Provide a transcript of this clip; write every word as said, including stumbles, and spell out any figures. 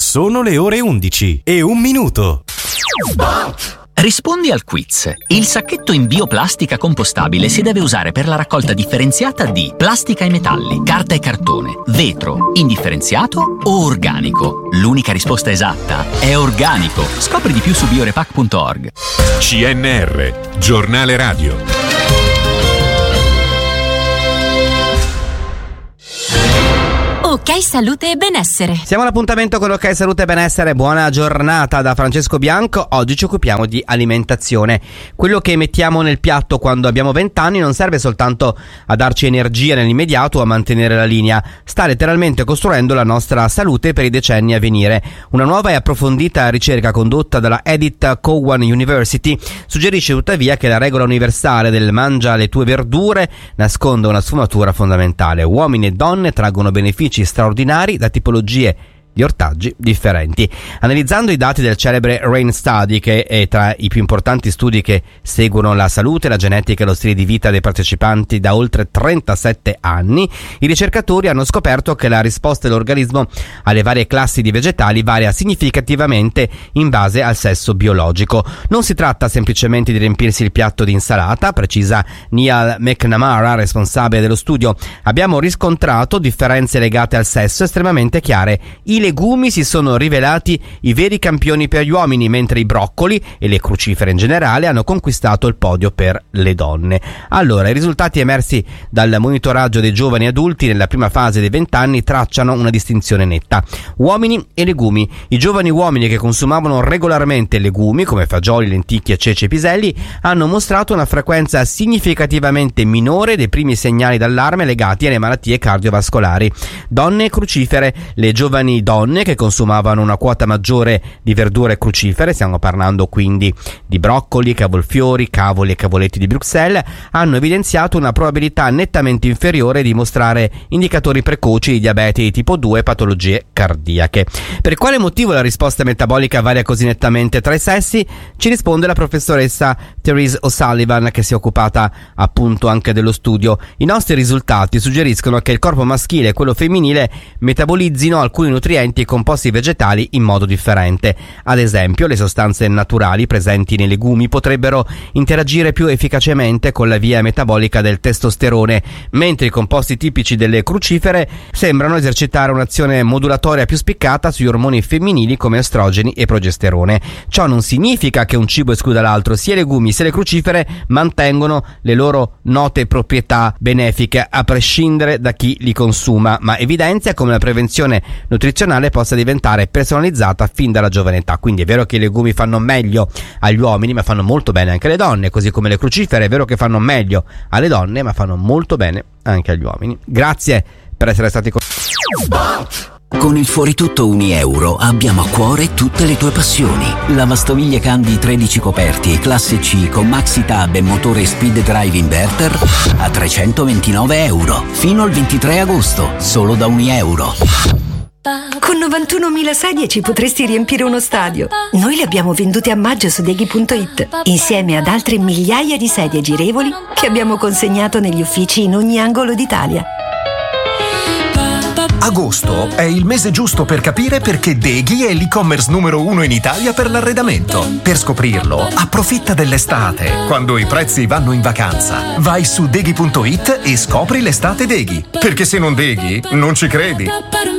Sono le ore undici e un minuto. Rispondi al quiz. Il sacchetto in bioplastica compostabile si deve usare per la raccolta differenziata di plastica e metalli, carta e cartone, vetro, indifferenziato o organico. L'unica risposta esatta è organico. Scopri di più su biorepac punto org. C N R, giornale radio. Ok Salute e Benessere. Siamo all'appuntamento con Ok Salute e Benessere. Buona giornata da Francesco Bianco. Oggi ci occupiamo di alimentazione. Quello che mettiamo nel piatto quando abbiamo venti anni non serve soltanto a darci energia nell'immediato o a mantenere la linea. Sta letteralmente costruendo la nostra salute per i decenni a venire. Una nuova e approfondita ricerca condotta dalla Edith Cowan University suggerisce tuttavia che la regola universale del mangia le tue verdure nasconde una sfumatura fondamentale. Uomini e donne traggono benefici straordinari da tipologie di ortaggi differenti. Analizzando i dati del celebre RAIN Study, che è tra i più importanti studi che seguono la salute, la genetica e lo stile di vita dei partecipanti da oltre trentasette anni, i ricercatori hanno scoperto che la risposta dell'organismo alle varie classi di vegetali varia significativamente in base al sesso biologico. Non si tratta semplicemente di riempirsi il piatto di insalata, precisa Neal McNamara, responsabile dello studio. Abbiamo riscontrato differenze legate al sesso estremamente chiare. I legumi si sono rivelati i veri campioni per gli uomini, mentre i broccoli e le crucifere in generale hanno conquistato il podio per le donne. Allora, i risultati emersi dal monitoraggio dei giovani adulti nella prima fase dei venti anni tracciano una distinzione netta. Uomini e legumi. I giovani uomini che consumavano regolarmente legumi, come fagioli, lenticchie, ceci e piselli, hanno mostrato una frequenza significativamente minore dei primi segnali d'allarme legati alle malattie cardiovascolari. Donne e crucifere. Le giovani donne che consumavano una quota maggiore di verdure crucifere, stiamo parlando quindi di broccoli, cavolfiori, cavoli e cavoletti di Bruxelles, hanno evidenziato una probabilità nettamente inferiore di mostrare indicatori precoci di diabete di tipo due e patologie cardiache. Per quale motivo la risposta metabolica varia così nettamente tra i sessi? Ci risponde la professoressa Therese O'Sullivan, che si è occupata appunto anche dello studio. I nostri risultati suggeriscono che il corpo maschile e quello femminile metabolizzino alcuni nutrienti e composti vegetali in modo differente. Ad esempio, le sostanze naturali presenti nei legumi potrebbero interagire più efficacemente con la via metabolica del testosterone, mentre i composti tipici delle crucifere sembrano esercitare un'azione modulatoria più spiccata sugli ormoni femminili come estrogeni e progesterone. Ciò non significa che un cibo escluda l'altro. Sia i legumi sia le crucifere mantengono le loro note proprietà benefiche a prescindere da chi li consuma, ma evidenzia come la prevenzione nutrizionale possa diventare personalizzata fin dalla giovane età. Quindi è vero che i legumi fanno meglio agli uomini, ma fanno molto bene anche alle donne, così come le crucifere è vero che fanno meglio alle donne, ma fanno molto bene anche agli uomini. Grazie per essere stati con Con il Fuoritutto Unieuro abbiamo a cuore tutte le tue passioni. Lavastoviglie Candy tredici coperti classe C con maxi tab e motore speed drive inverter a trecentoventinove euro. Fino al ventitré agosto, solo da Unieuro. Con novantunomila sedie ci potresti riempire uno stadio. Noi le abbiamo vendute a maggio su Deghi punto it, insieme ad altre migliaia di sedie girevoli che abbiamo consegnato negli uffici in ogni angolo d'Italia. Agosto è il mese giusto per capire perché Deghi è l'e-commerce numero uno in Italia per l'arredamento. Per scoprirlo, approfitta dell'estate, quando i prezzi vanno in vacanza. Vai su Deghi punto it e scopri l'estate Deghi. Perché se non Deghi, non ci credi.